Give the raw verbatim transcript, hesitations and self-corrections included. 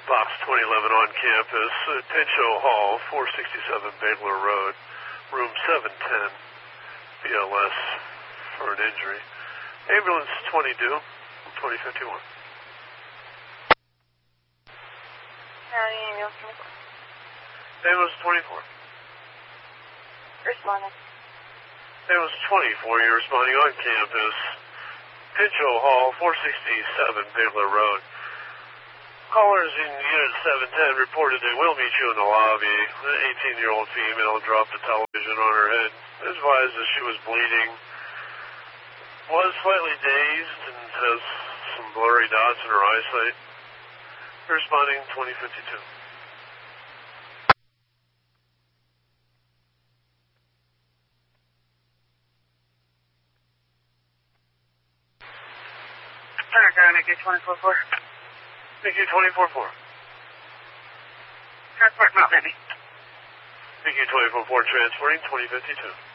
Box twenty eleven on campus, uh, Pinchot Hall, four sixty-seven Bagler Road, room seven ten, B L S for an injury. Ambulance twenty-two, twenty fifty-one. County Ambulance twenty-four. Ambulance twenty-four. Responding. Ambulance twenty-four, you're responding on campus, Pinchot Hall, four sixty-seven Bagler Road. Callers in Unit seven ten reported they will meet you in the lobby. An eighteen-year-old female dropped a television on her head. Advised that she was bleeding. Was slightly dazed and has some blurry dots in her eyesight. Responding twenty fifty-two. Center, Mickey twenty-four four. Mickey twenty-four four. Transport Mount Baby. Mickey twenty-four four transporting twenty fifty-two.